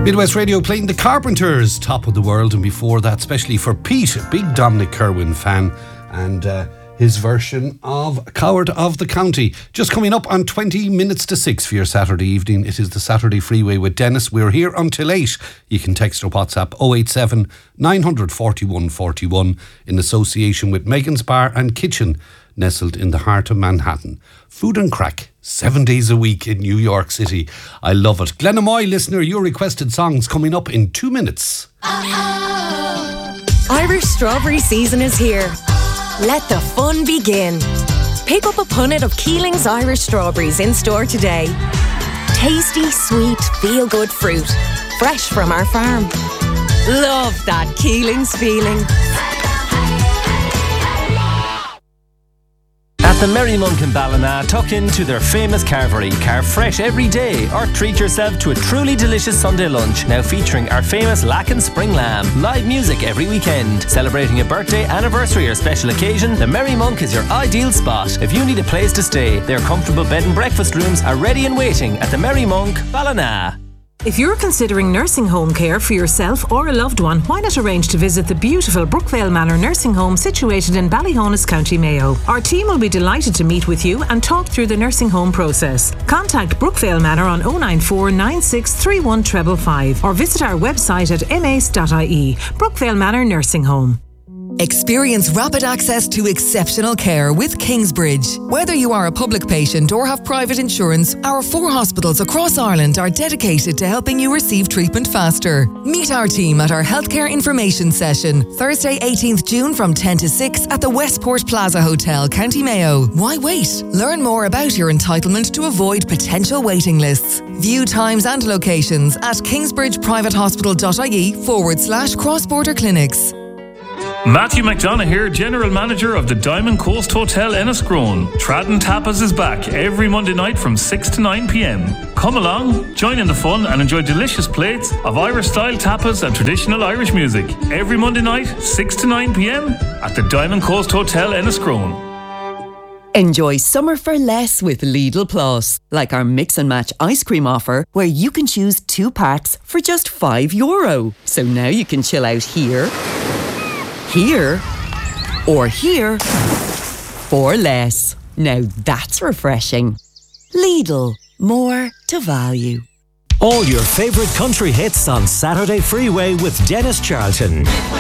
Midwest Radio playing The Carpenters, Top of the World, and before that, especially for Pete, a big Dominic Kerwin fan, and his version of Coward of the County. Just coming up on 20 minutes to 6 for your Saturday evening. It is the Saturday Freeway with Dennis. We're here until 8. You can text or WhatsApp 087 941 41 in association with Megan's Bar and Kitchen, nestled in the heart of Manhattan. Food and crack, 7 days a week in New York City. I love it. Glenamoy listener, your requested songs coming up in 2 minutes. Irish strawberry season is here. Let the fun begin. Pick up a punnet of Keeling's Irish strawberries in store today. Tasty, sweet, feel-good fruit. Fresh from our farm. Love that Keeling's feeling. At the Merry Monk in Ballina, tuck into their famous carvery. Carve fresh every day or treat yourself to a truly delicious Sunday lunch, now featuring our famous Lacken Spring Lamb. Live music every weekend. Celebrating a birthday, anniversary or special occasion, the Merry Monk is your ideal spot. If you need a place to stay, their comfortable bed and breakfast rooms are ready and waiting at the Merry Monk, Ballina. If you're considering nursing home care for yourself or a loved one, why not arrange to visit the beautiful Brookvale Manor Nursing Home situated in Ballyhonus, County Mayo. Our team will be delighted to meet with you and talk through the nursing home process. Contact Brookvale Manor on 094 9631 555 or visit our website at mace.ie. Brookvale Manor Nursing Home. Experience rapid access to exceptional care with Kingsbridge. Whether you are a public patient or have private insurance, our 4 hospitals across Ireland are dedicated to helping you receive treatment faster. Meet our team at our healthcare information session, Thursday 18th June from 10 to 6 at the Westport Plaza Hotel, County Mayo. Why wait? Learn more about your entitlement to avoid potential waiting lists. View times and locations at kingsbridgeprivatehospital.ie/cross-border clinics. Matthew McDonough here, General Manager of the Diamond Coast Hotel Enniscrone. Tradden Tapas is back every Monday night from 6 to 9 p.m. Come along, join in the fun and enjoy delicious plates of Irish-style tapas and traditional Irish music. Every Monday night, 6 to 9 p.m. at the Diamond Coast Hotel Enniscrone. Enjoy summer for less with Lidl Plus, like our mix and match ice cream offer where you can choose 2 packs for just €5. So now you can chill out here, or here for less. Now that's refreshing. Lidl, more to value. All your favourite country hits on Saturday Freeway with Dennis Charlton.